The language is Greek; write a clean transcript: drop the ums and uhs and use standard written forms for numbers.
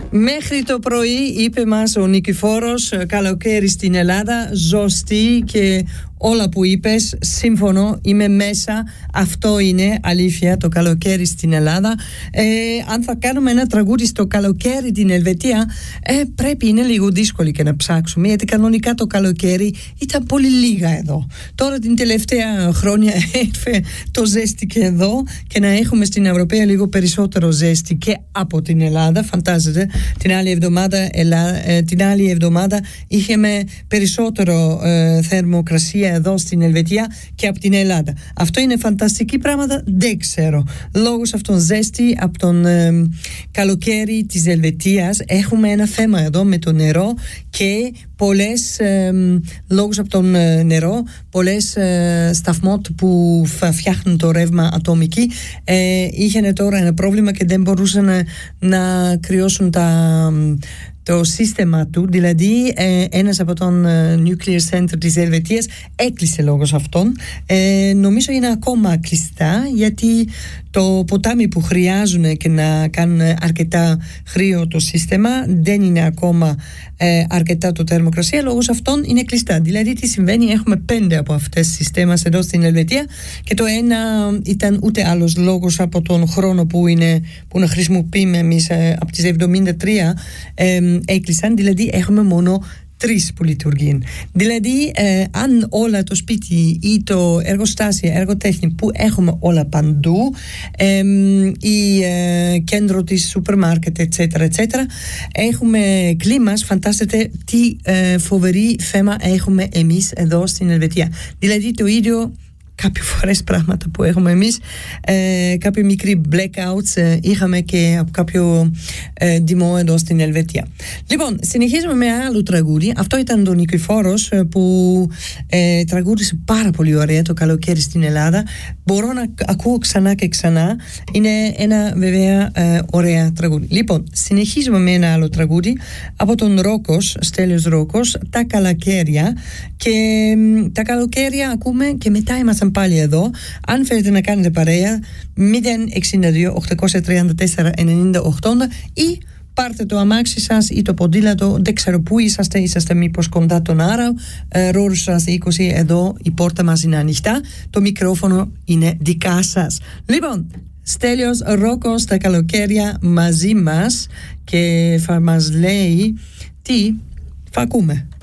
Μέχρι το πρωί είπε μας ο Νικηφόρος, καλοκαίρι στην Ελλάδα, ζωστή, και όλα που είπες, σύμφωνο, είμαι μέσα. Αυτό είναι αλήθεια, το καλοκαίρι στην Ελλάδα. Αν θα κάνουμε ένα τραγούδι στο καλοκαίρι την Ελβετία, πρέπει, είναι λίγο δύσκολο και να ψάξουμε, γιατί κανονικά το καλοκαίρι ήταν πολύ λίγα εδώ. Τώρα την τελευταία χρόνια έφερε το ζέστη και εδώ, και να έχουμε στην Ευρωπαία λίγο περισσότερο ζέστη και από την Ελλάδα. Φαντάζεται, την άλλη εβδομάδα είχαμε περισσότερο θερμοκρασία εδώ στην Ελβετία και από την Ελλάδα. Αυτό είναι φανταστική πράγματα, δεν ξέρω. Λόγω αυτών ζέστη από τον καλοκαίρι της Ελβετίας έχουμε ένα θέμα εδώ με το νερό, και λόγω από τον νερό, πολλές σταθμות που φτιάχνουν το ρεύμα ατομική είχαν τώρα ένα πρόβλημα και δεν μπορούσαν να κρυώσουν το σύστημα του. Δηλαδή ένας από τον Nuclear Center της Ελβετίας έκλεισε λόγω αυτών. Νομίζω είναι ακόμα κλειστά, γιατί το ποτάμι που χρειάζουν και να κάνουν αρκετά χρήο το σύστημα δεν είναι ακόμα αρκετά το θερμοκρασία, λόγω αυτών είναι κλειστά. Δηλαδή τι συμβαίνει, έχουμε 5 από αυτές τις συστήματα εδώ στην Ελβετία, και το ένα ήταν ούτε άλλος λόγος από τον χρόνο που να χρησιμοποιούμε εμείς από τις 73 έκλεισαν, δηλαδή έχουμε μόνο 3 που λειτουργούν. Δηλαδή αν όλα το σπίτι ή το εργοστάσιο, εργοτέχνη που έχουμε όλα παντού, ή κέντρο της σούπερ μάρκετ, etc., έχουμε κλίμας, φαντάζεστε τι φοβερή θέμα έχουμε εμείς εδώ στην Ελβετία. Δηλαδή το ίδιο κάποιες φορές πράγματα που έχουμε εμείς, κάποιοι μικροί blackouts είχαμε και από κάποιο δημό εδώ στην Ελβετία. Λοιπόν, συνεχίζουμε με άλλο τραγούδι. Αυτό ήταν τον Νικηφόρος που τραγούδισε πάρα πολύ ωραία το καλοκαίρι στην Ελλάδα. Μπορώ να ακούω ξανά και ξανά. Είναι ένα βέβαια ωραία τραγούδι. Λοιπόν, συνεχίζουμε με ένα άλλο τραγούδι από τον Ρόκος, Στέλιος Ρόκος, τα καλοκαίρια. Και τα καλοκαίρια ακούμε και μετά ήμασταν πάλι εδώ. Αν θέλετε να κάνετε παρέα, 062 834 90 80, ή πάρτε το αμάξι σας ή το ποδήλατο, δεν ξέρω πού είσαστε μήπως κοντά τον Άρα, Ρόρουσας 20, εδώ η πόρτα μας είναι ανοιχτά, το μικρόφωνο είναι δικά σας. Λοιπόν, Στέλιος Ρόκος, τα καλοκαίρια μαζί μας, και θα μας λέει τι θα ακούμε.